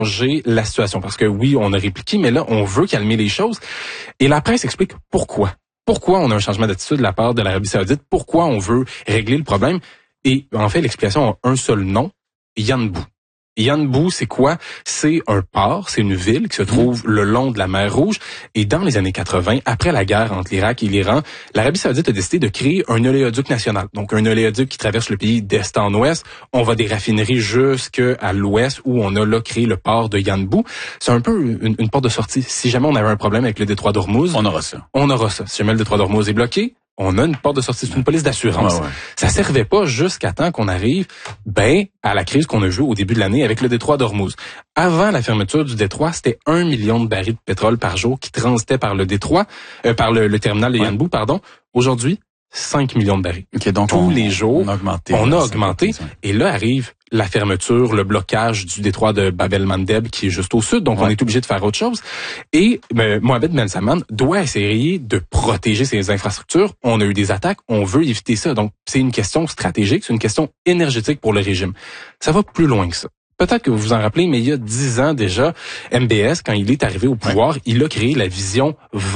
changer la situation. Parce que oui, on a répliqué, mais là, on veut calmer les choses. Et la presse explique pourquoi. Pourquoi on a un changement d'attitude de la part de l'Arabie Saoudite? Pourquoi on veut régler le problème? Et en fait, l'explication a un seul nom, Yanbu. Yanbu, c'est quoi? C'est un port, c'est une ville qui se trouve le long de la mer Rouge. Et dans les années 80, après la guerre entre l'Irak et l'Iran, l'Arabie Saoudite a décidé de créer un oléoduc national. Donc, un oléoduc qui traverse le pays d'est en ouest. On va des raffineries jusqu'à l'ouest où on a là créé le port de Yanbu. C'est un peu une porte de sortie. Si jamais on avait un problème avec le détroit d'Ormuz, on aura ça. On aura ça. Si jamais le détroit d'Ormuz est bloqué, on a une porte de sortie, c'est une police d'assurance. Ouais. Ça servait pas jusqu'à temps qu'on arrive, à la crise qu'on a vue au début de l'année avec le détroit d'Ormuz. Avant la fermeture du détroit, c'était 1 million de barils de pétrole par jour qui transitaient par le détroit, par le terminal de Yanbu, Aujourd'hui, 5 millions de barils. Okay, donc tous les jours, on a augmenté. Et là arrive la fermeture, le blocage du détroit de Bab el-Mandeb qui est juste au sud, donc on est obligé de faire autre chose. Et Mohammed Ben Salman doit essayer de protéger ses infrastructures. On a eu des attaques, on veut éviter ça. Donc c'est une question stratégique, c'est une question énergétique pour le régime. Ça va plus loin que ça. Peut-être que vous vous en rappelez, mais il y a 10 ans déjà, MBS, quand il est arrivé au pouvoir, il a créé la vision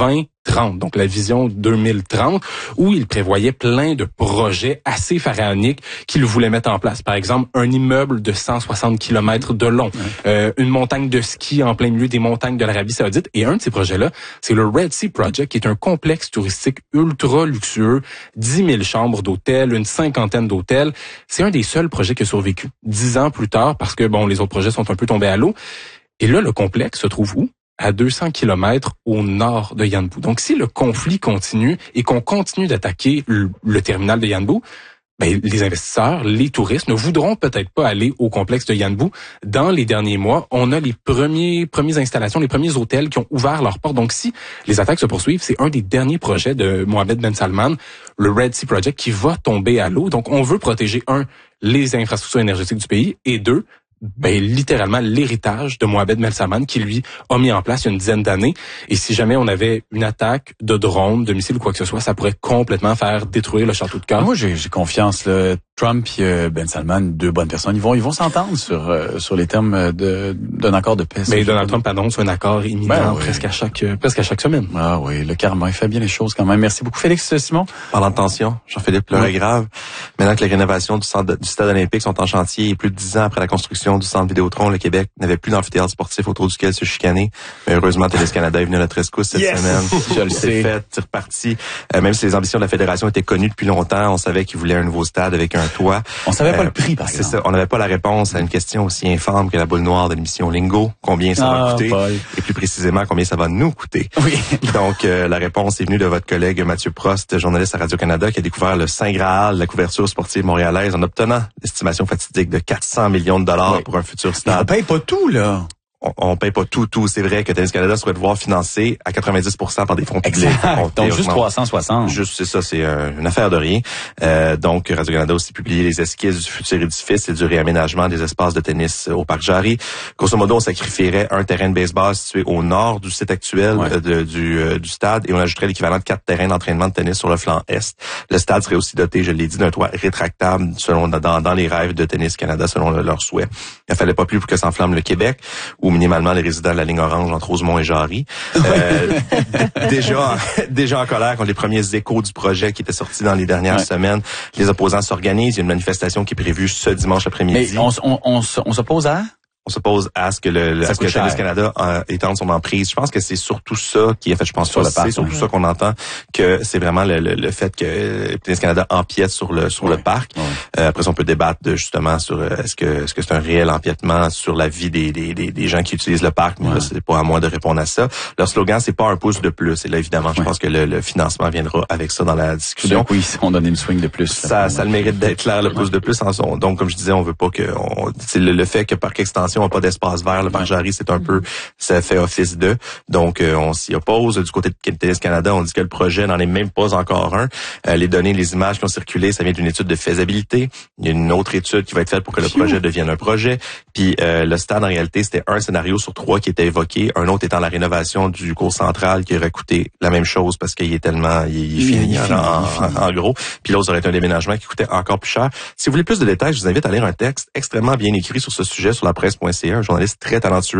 2030, donc la vision 2030, où il prévoyait plein de projets assez pharaoniques qu'il voulait mettre en place. Par exemple, un immeuble de 160 km de long, une montagne de ski en plein milieu des montagnes de l'Arabie Saoudite. Et un de ces projets-là, c'est le Red Sea Project, qui est un complexe touristique ultra luxueux, 10 000 chambres d'hôtel, une cinquantaine d'hôtels. C'est un des seuls projets qui a survécu 10 ans plus tard, parce que les autres projets sont un peu tombés à l'eau. Et là, le complexe se trouve où? À 200 km au nord de Yanbu. Donc, si le conflit continue et qu'on continue d'attaquer le terminal de Yanbu, les investisseurs, les touristes ne voudront peut-être pas aller au complexe de Yanbu. Dans les derniers mois, on a les premières installations, les premiers hôtels qui ont ouvert leurs portes. Donc, si les attaques se poursuivent, c'est un des derniers projets de Mohammed Ben Salman, le Red Sea Project, qui va tomber à l'eau. Donc, on veut protéger, les infrastructures énergétiques du pays, et deux, littéralement l'héritage de Mohammed Ben Salman qui, lui, a mis en place il y a une dizaine d'années. Et si jamais on avait une attaque de drone, de missile ou quoi que ce soit, ça pourrait complètement faire détruire le château de cartes. Moi, j'ai confiance. Là. Trump et Ben Salman, deux bonnes personnes, ils vont s'entendre sur les termes d'un accord de paix. Mais Donald Trump annonce un accord imminent presque à chaque semaine. Ah oui, le karma, il fait bien les choses quand même. Merci beaucoup, Félix Simon. Parlant de tension, Jean-Philippe, pleurait grave. Maintenant que les rénovations du stade olympique sont en chantier et plus de 10 ans après la construction du centre Vidéotron, le Québec n'avait plus d'amphithéâtre sportif autour duquel se chicaner. Mais heureusement, Télé-Canada est venu à notre rescousse cette semaine. Je le sais. C'est reparti. Même si les ambitions de la Fédération étaient connues depuis longtemps, on savait qu'ils voulaient un nouveau stade avec un toit. On savait pas le prix, par exemple. C'est ça. On n'avait pas la réponse à une question aussi infâme que la boule noire de l'émission Lingo. Combien ça va coûter? Paul. Et plus précisément, combien ça va nous coûter? Oui. Donc, la réponse est venue de votre collègue Mathieu Prost, journaliste à Radio-Canada, qui a découvert le Saint Graal de la couverture sportive montréalaise en obtenant l'estimation fatidique de 400 millions de dollars pour un futur stade. Mais on paye pas tout, là. On paye pas tout. C'est vrai que Tennis Canada souhaite voir financer à 90% par des fonds publics. Donc, juste 360. Juste, c'est ça, c'est une affaire de rien. Donc, Radio-Canada a aussi publié les esquisses du futur édifice et du réaménagement des espaces de tennis au Parc Jarry. Grosso modo, on sacrifierait un terrain de baseball situé au nord du site actuel du stade et on ajouterait l'équivalent de 4 terrains d'entraînement de tennis sur le flanc est. Le stade serait aussi doté, je l'ai dit, d'un toit rétractable dans les rêves de Tennis Canada, selon leurs souhaits. Il ne fallait pas plus pour que s'enflamme le Québec, ou minimalement les résidents de la ligne orange entre Rosemont et Jarry. Déjà en colère contre les premiers échos du projet qui étaient sortis dans les dernières semaines. Les opposants s'organisent. Il y a une manifestation qui est prévue ce dimanche après-midi. Mais on s'oppose à? On s'oppose à ce que Tennis Canada étende son emprise. Je pense que c'est surtout ça qui est fait. Je pense que c'est surtout ça qu'on entend, que c'est vraiment le fait que Tennis Canada empiète sur le parc. Après ça, on peut débattre justement sur est-ce que c'est un réel empiètement sur la vie des gens qui utilisent le parc. Mais là, c'est pas à moi de répondre à ça. Leur slogan, c'est pas un pouce de plus. Et là, évidemment, je pense que le financement viendra avec ça dans la discussion. Donc, oui, on donne une swing de plus. Ça le mérite d'être clair, le pouce de plus. Donc, comme je disais, on veut pas que c'est le fait que par extension n'a pas d'espace vert. Le Parc Jarry, c'est un peu, ça fait office de. Donc, on s'y oppose. Du côté de Tennis Canada, on dit que le projet n'en est même pas encore un. Les données, les images qui ont circulé, ça vient d'une étude de faisabilité. Il y a une autre étude qui va être faite pour que le projet devienne un projet. Puis, le stade, en réalité, c'était un scénario sur 3 qui était évoqué. Un autre étant la rénovation du cours central qui aurait coûté la même chose parce qu'il est tellement, il est fini en gros. Puis l'autre aurait été un déménagement qui coûtait encore plus cher. Si vous voulez plus de détails, je vous invite à lire un texte extrêmement bien écrit sur ce sujet sur la presse.ca. Un journaliste très talentueux